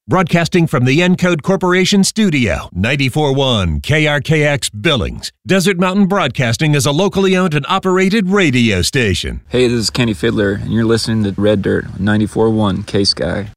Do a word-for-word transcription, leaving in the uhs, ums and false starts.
Broadcasting from the Encode Corporation studio, ninety-four point one K R K X Billings. Desert Mountain Broadcasting is a locally owned and operated radio station. Hey, this is Kenny Fiddler, and you're listening to Red Dirt on ninety-four point one K-Sky.